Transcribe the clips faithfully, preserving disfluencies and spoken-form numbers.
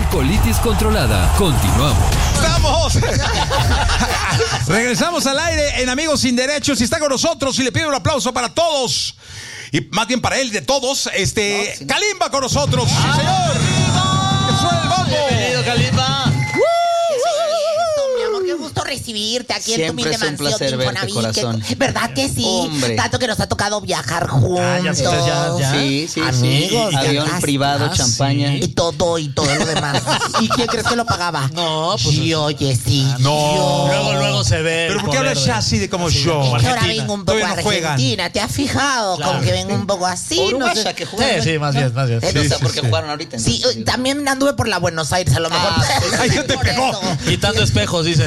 colitis controlada. Continuamos. ¡Estamos! Regresamos al aire en Amigos Sin Derechos y está con nosotros y le pido un aplauso para todos. Y más bien para él de todos, este, no, sí. Kalimba con nosotros. ¡Sí, señor! ¡Que suene el bombo! Bienvenido, Kalimba. Qué gusto recibirte aquí Siempre en tu humilde es un mansión placer verte, corazón. Que, ¿verdad que sí? Hombre. Tanto que nos ha tocado viajar juntos. Ah, ya, ya, ya. Sí, sí, amigos, sí. Avión ya privado, ah, champaña. Sí. Y todo, y todo lo demás. ¿Y quién crees que lo pagaba? No, pues. Yo, Jessy. No. Yo. Luego, luego se ve. ¿Pero por qué hablas así de como sí, yo? Es que ahora vengo un poco Todavía no Argentina. juegan. ¿Te has fijado? Claro. Como que vengo un poco así. Uruguaya, no sé. que jugaron. Sí, sí, más bien, más bien. Sí, Sí, o sea, sí, porque sí. jugaron ahorita. Sí, entonces, también anduve por la Buenos Aires, a lo mejor. Ah, Ay, ya te Por pegó. eso. Quitando espejos, dice.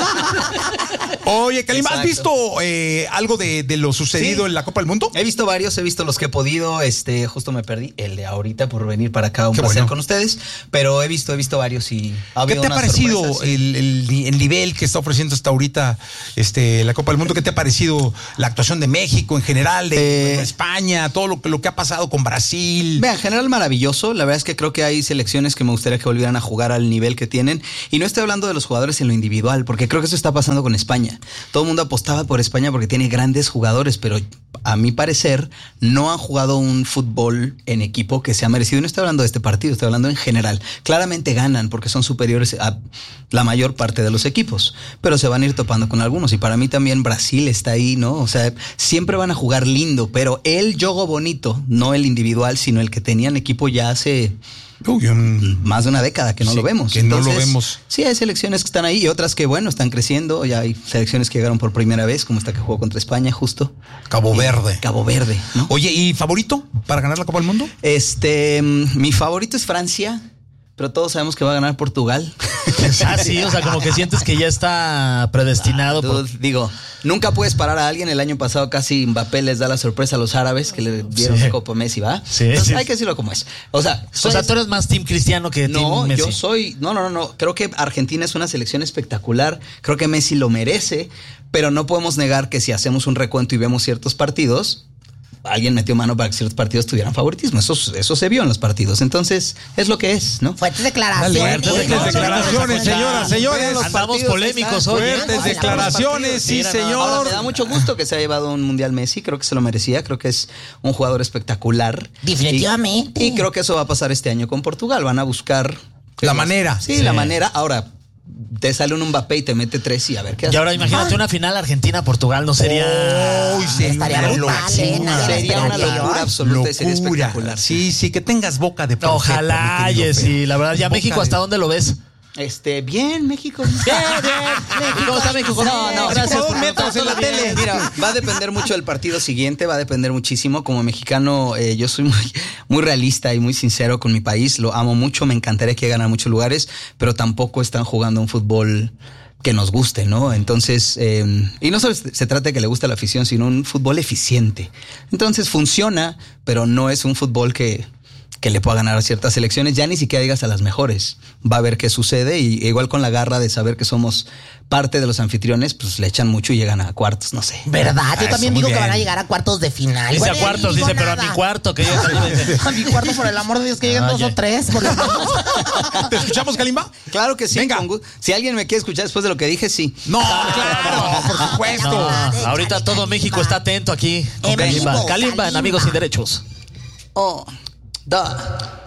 Oye, Kalimba, ¿has Exacto. visto eh, algo de, de lo sucedido Sí. en la Copa del Mundo? He visto varios, he visto los que he podido, este, justo me perdí el de ahorita por venir para acá, un Qué placer bueno. con ustedes, pero he visto, he visto varios y ha ¿Qué habido te ha unas parecido sorpresas, sí. el, el- el nivel que está ofreciendo hasta ahorita este, la Copa del Mundo? ¿Qué te ha parecido la actuación de México en general, de, Eh, de España, todo lo, que- lo que ha pasado con Brasil? Vean, en general maravilloso. La verdad es que creo que hay selecciones que me gustaría que volvieran a jugar al nivel que tienen. Y no estoy hablando de los jugadores en lo individual, porque creo que eso está pasando con España. Todo el mundo apostaba por España porque tiene grandes jugadores, pero a mi parecer no han jugado un fútbol en equipo que se ha merecido. Y no estoy hablando de este partido, estoy hablando en general. Claramente ganan porque son superiores a la mayor parte de los equipos, pero se van a ir topando con algunos. Y para mí también Brasil está ahí, ¿no? O sea, siempre van a jugar lindo, pero el juego bonito, no el individual, sino el que tenían equipo ya hace Uy, un- más de una década que no Sí, lo vemos. que no lo vemos. Sí, hay selecciones que están ahí y otras que, bueno, están creciendo. Ya hay selecciones que llegaron por primera vez, como esta que jugó contra España, justo. Cabo Y- Verde. Cabo Verde, ¿no? Oye, ¿y favorito para ganar la Copa del Mundo? Este, mm, mi favorito es Francia, pero todos sabemos que va a ganar Portugal. Ah, sí, o sea, como que sientes que ya está predestinado. Ah, por... dude, digo, nunca puedes parar a alguien. El año pasado casi Mbappé les da la sorpresa a los árabes que le dieron Sí. la Copa a Messi, ¿va? Sí, Entonces, sí. hay que decirlo como es. O sea, O sea, tú eres más Team Cristiano que No, Team Messi. yo soy. No, no, no, no. Creo que Argentina es una selección espectacular. Creo que Messi lo merece, pero no podemos negar que si hacemos un recuento y vemos ciertos partidos, alguien metió mano para que ciertos partidos tuvieran favoritismo. Eso, eso se vio en los partidos. Entonces, es lo que es, ¿no? Fuertes declaraciones. Dale, fuertes declaraciones, señoras, señores. Los Andamos partidos polémicos están hoy. ¿eh? Fuertes Vamos a la declaraciones, sí, Mira, no. señor. Ahora, me da mucho gusto que se haya llevado un mundial Messi. Creo que se lo merecía. Creo que es un jugador espectacular. Definitivamente. Y, y creo que eso va a pasar este año con Portugal. Van a buscar La manera. Sí, Sí. la manera. Ahora, te sale un Mbappé y te mete tres y a ver qué hace. Y ahora imagínate una final Argentina-Portugal, ¿no sería? Uy, sería Estaría una brutal, ¿eh? locura. Nadie la Sería una esperaría. locura absoluta y sería Locura. espectacular. Sí, sí, que tengas boca de profeta, Ojalá, mi querido Jessy. Fer. La verdad, ya Boca México, de- ¿hasta dónde lo ves? Este, bien, México. Bien, bien. ¿Cómo está México? No, no, gracias. por dos por metros en la todo bien. tele. Mira, va a depender mucho del partido siguiente, va a depender muchísimo. Como mexicano, eh, yo soy muy, muy realista y muy sincero con mi país. Lo amo mucho, me encantaría que gane a muchos lugares, pero tampoco están jugando un fútbol que nos guste, ¿no? Entonces, eh, y no solo se trata de que le guste la afición, sino un fútbol eficiente. Entonces funciona, pero no es un fútbol que, que le pueda ganar a ciertas selecciones, ya ni siquiera digas a las mejores. Va a ver qué sucede y igual con la garra de saber que somos parte de los anfitriones, pues le echan mucho y llegan a cuartos, no sé. ¿Verdad? Yo Eso, también muy digo que bien. van a llegar a cuartos de final. Dice Bueno, a ya cuartos, ni digo dice, pero a nada. mi cuarto, que yo también. A mi cuarto, por el amor de Dios, que lleguen Ah, dos ya. o tres. Por lo menos. ¿Te escuchamos, Kalimba? Claro que sí. Venga. con gu- Si alguien me quiere escuchar después de lo que dije, sí. No, claro, por supuesto. No, Kalimba. ahorita todo México está atento aquí con En Kalimba. vivo, Kalimba en Kalimba. Amigos Sin Derechos. Oh, da.